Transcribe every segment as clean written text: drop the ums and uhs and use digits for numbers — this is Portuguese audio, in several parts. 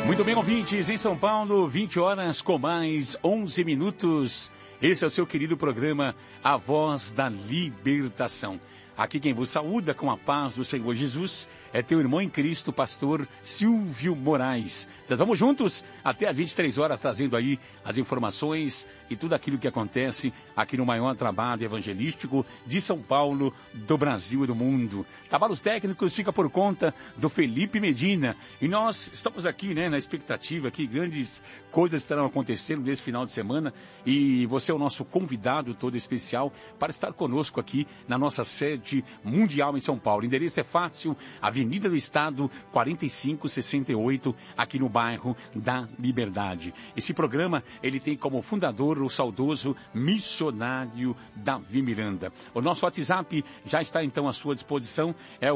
Muito bem, ouvintes, em São Paulo, 20 horas com mais 11 minutos. Esse é o seu querido programa A Voz da Libertação. Aqui quem vos saúda com a paz do Senhor Jesus é teu irmão em Cristo, pastor Silvio Moraes. Nós vamos juntos até às 23 horas trazendo aí as informações e tudo aquilo que acontece aqui no maior trabalho evangelístico de São Paulo, do Brasil e do mundo. Trabalhos técnicos fica por conta do Felipe Medina. E nós estamos aqui, na expectativa que grandes coisas estarão acontecendo nesse final de semana. E você é o nosso convidado todo especial para estar conosco aqui na nossa sede mundial em São Paulo. O endereço é fácil, Avenida do Estado, 4568, aqui no bairro da Liberdade. Esse programa, ele tem como fundador o saudoso missionário Davi Miranda. O nosso WhatsApp já está então à sua disposição, é o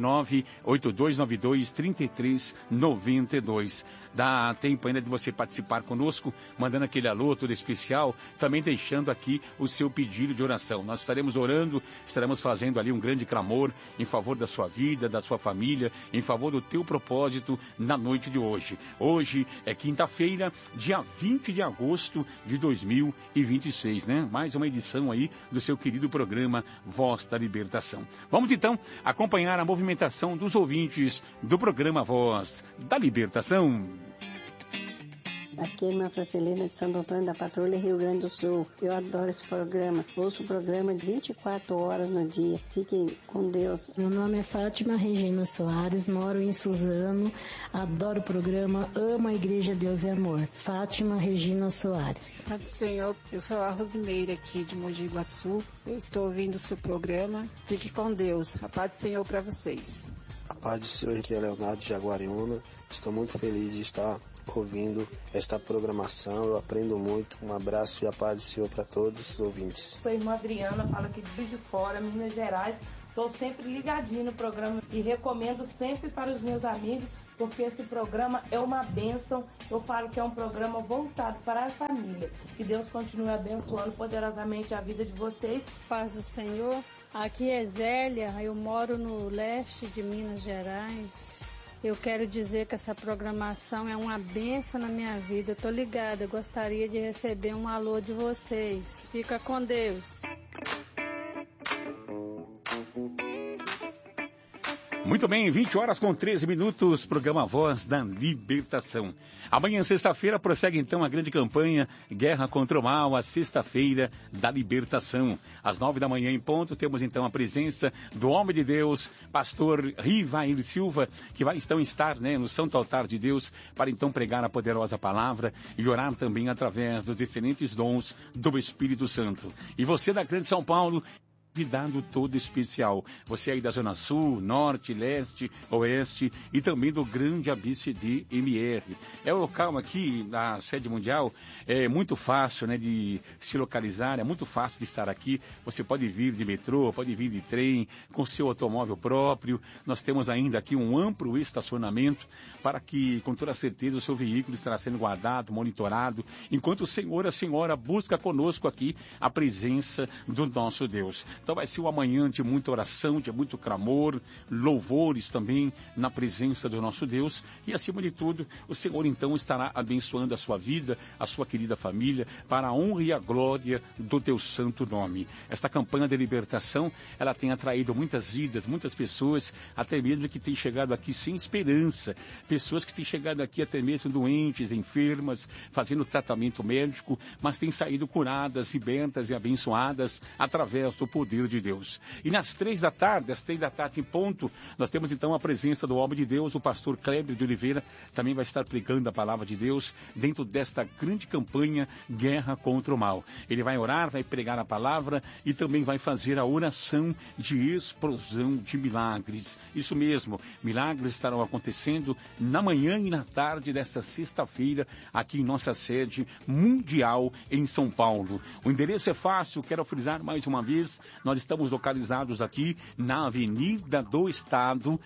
11982923392. Dá tempo ainda de você participar conosco, mandando aquele alô todo especial, também deixando aqui o seu pedido de oração. Nós estaremos orando, estaremos fazendo ali um grande clamor em favor da sua vida, da sua família, em favor do teu propósito na noite de hoje. Hoje é quinta-feira, dia 20 de agosto de 2026, Mais uma edição aí do seu querido programa Voz da Libertação. Vamos então acompanhar a movimentação dos ouvintes do programa Voz da Libertação. Aqui é a irmã Francelina de Santo Antônio da Patrulha, Rio Grande do Sul. Eu adoro esse programa. Ouço o programa de 24 horas no dia. Fiquem com Deus. Meu nome é Fátima Regina Soares, moro em Suzano. Adoro o programa, amo a Igreja Deus e Amor. Fátima Regina Soares. Pai do Senhor, eu sou a Rosimeira aqui de Mogi Guaçu. Eu estou ouvindo o seu programa. Fique com Deus. A paz do Senhor para vocês. A paz do Senhor, aqui é Leonardo de Jaguariúna. Estou muito feliz de estar ouvindo esta programação, eu aprendo muito. Um abraço e a paz do Senhor para todos os ouvintes. Sou a irmã Adriana, falo aqui de Juiz de Fora, Minas Gerais. Estou sempre ligadinho no programa e recomendo sempre para os meus amigos, porque esse programa é uma bênção. Eu falo que é um programa voltado para a família. Que Deus continue abençoando poderosamente a vida de vocês. Paz do Senhor. Aqui é Zélia, eu moro no leste de Minas Gerais. Eu quero dizer que essa programação é uma bênção na minha vida. Eu tô ligada, eu gostaria de receber um alô de vocês. Fica com Deus. Muito bem, 20 horas com 13 minutos, programa Voz da Libertação. Amanhã, sexta-feira, prossegue então a grande campanha Guerra contra o Mal, a Sexta-feira da Libertação. Às 9 da manhã em ponto, temos então a presença do homem de Deus, pastor Rivair Silva, que vai então estar no Santo Altar de Deus para então pregar a poderosa palavra e orar também através dos excelentes dons do Espírito Santo. E você da Grande São Paulo, convidado todo especial. Você aí da Zona Sul, Norte, Leste, Oeste e também do grande ABCD MR. É o local aqui na sede mundial, é muito fácil de se localizar, é muito fácil de estar aqui. Você pode vir de metrô, pode vir de trem, com seu automóvel próprio. Nós temos ainda aqui um amplo estacionamento para que, com toda certeza, o seu veículo estará sendo guardado, monitorado, enquanto o senhor, a senhora busca conosco aqui a presença do nosso Deus. Então vai ser um amanhã de muita oração, de muito clamor, louvores também na presença do nosso Deus. E acima de tudo, o Senhor então estará abençoando a sua vida, a sua querida família, para a honra e a glória do teu santo nome. Esta campanha de libertação, ela tem atraído muitas vidas, muitas pessoas, até mesmo que têm chegado aqui sem esperança. Pessoas que têm chegado aqui até mesmo doentes, enfermas, fazendo tratamento médico, mas têm saído curadas, libertas e abençoadas através do poder de Deus. E às 3 da tarde em ponto, nós temos então a presença do homem de Deus, o pastor Kleber de Oliveira, também vai estar pregando a palavra de Deus dentro desta grande campanha Guerra contra o Mal. Ele vai orar, vai pregar a palavra e também vai fazer a oração de explosão de milagres. Isso mesmo, milagres estarão acontecendo na manhã e na tarde desta sexta-feira aqui em nossa sede mundial em São Paulo. O endereço é fácil, quero frisar mais uma vez, Nós estamos localizados aqui na Avenida do Estado,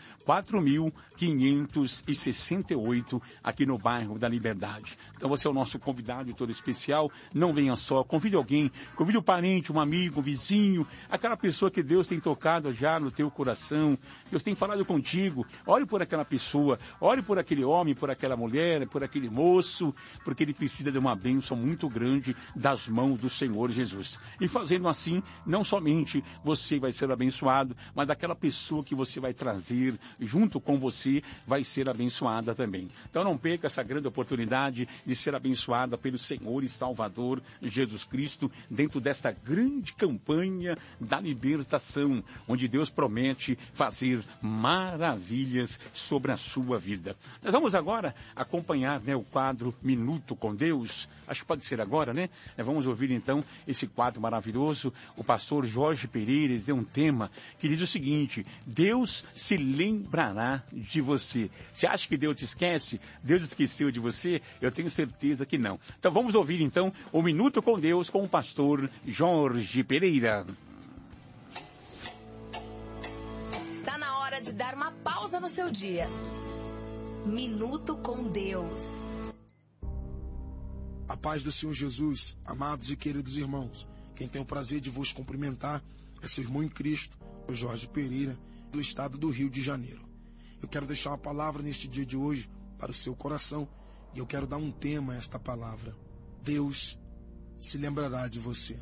4.568, aqui no bairro da Liberdade. Então você é o nosso convidado todo especial. Não venha só, convide alguém, convide um parente, um amigo, um vizinho, aquela pessoa que Deus tem tocado já no teu coração. Deus tem falado contigo. Ore por aquela pessoa, ore por aquele homem, por aquela mulher, por aquele moço, porque ele precisa de uma bênção muito grande das mãos do Senhor Jesus. E fazendo assim, não somente você vai ser abençoado, mas aquela pessoa que você vai trazer junto com você vai ser abençoada também. Então não perca essa grande oportunidade de ser abençoada pelo Senhor e Salvador Jesus Cristo dentro desta grande campanha da libertação, onde Deus promete fazer maravilhas sobre a sua vida. Nós vamos agora acompanhar, né, o quadro Minuto com Deus. Acho que pode ser agora, né? Vamos ouvir então esse quadro maravilhoso. O pastor Jorge Pereira, ele tem um tema que diz o seguinte: Deus se lembrará de você. Você acha que Deus te esquece? Deus esqueceu de você? Eu tenho certeza que não. Então vamos ouvir então o Minuto com Deus com o pastor Jorge Pereira. Está na hora de dar uma pausa no seu dia. Minuto com Deus. A paz do Senhor Jesus, amados e queridos irmãos. Quem tem o prazer de vos cumprimentar é seu irmão em Cristo, o Jorge Pereira, do estado do Rio de Janeiro. Eu quero deixar uma palavra neste dia de hoje para o seu coração e eu quero dar um tema a esta palavra. Deus se lembrará de você.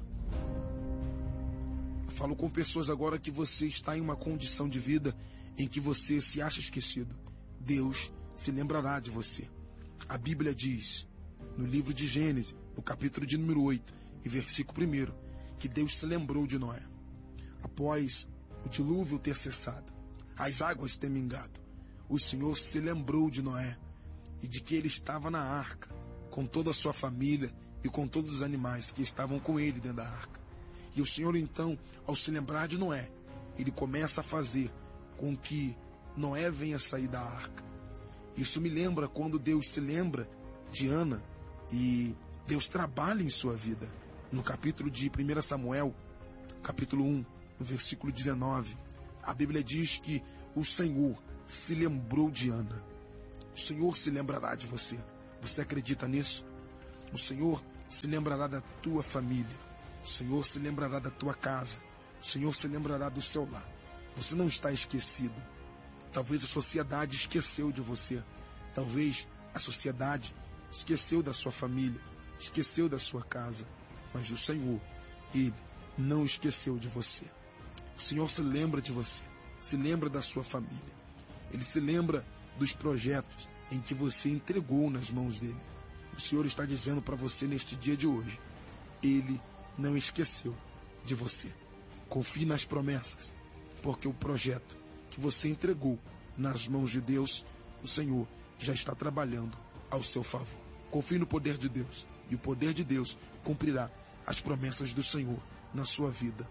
Eu falo com pessoas agora que você está em uma condição de vida em que você se acha esquecido. Deus se lembrará de você. A Bíblia diz, no livro de Gênesis, no capítulo de número 8, e versículo 1, que Deus se lembrou de Noé. Após o dilúvio ter cessado, as águas ter mingado, o Senhor se lembrou de Noé e de que ele estava na arca, com toda a sua família e com todos os animais que estavam com ele dentro da arca. E o Senhor então, ao se lembrar de Noé, ele começa a fazer com que Noé venha sair da arca. Isso me lembra quando Deus se lembra de Ana e Deus trabalha em sua vida. No capítulo de 1 Samuel, capítulo 1, no versículo 19, a Bíblia diz que o Senhor se lembrou de Ana. O Senhor se lembrará de você. Você acredita nisso? O Senhor se lembrará da tua família. O Senhor se lembrará da tua casa. O Senhor se lembrará do seu lar. Você não está esquecido. Talvez a sociedade esqueceu de você. Talvez a sociedade esqueceu da sua família, esqueceu da sua casa. Mas o Senhor, Ele não esqueceu de você. O Senhor se lembra de você, se lembra da sua família. Ele se lembra dos projetos em que você entregou nas mãos dele. O Senhor está dizendo para você neste dia de hoje, Ele não esqueceu de você. Confie nas promessas, porque o projeto que você entregou nas mãos de Deus, o Senhor já está trabalhando ao seu favor. Confie no poder de Deus, e o poder de Deus cumprirá as promessas do Senhor na sua vida.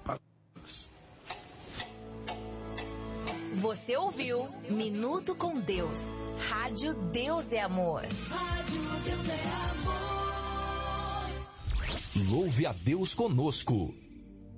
Você ouviu Minuto com Deus. Rádio Deus é Amor. Rádio Deus é Amor. Louve a Deus conosco.